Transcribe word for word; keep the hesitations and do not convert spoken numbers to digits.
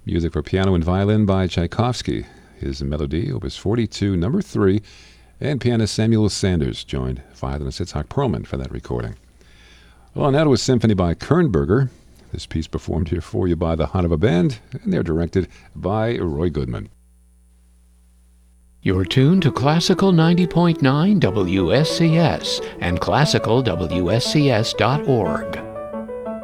Music for piano and violin by Tchaikovsky. His melody, Opus forty-two, number three, and pianist Samuel Sanders joined violinist Itzhak Perlman for that recording. Well, now to a symphony by Kernberger. This piece performed here for you by the Hanover Band, and they're directed by Roy Goodman. You're tuned to Classical ninety point nine W S C S and classical W S C S dot org.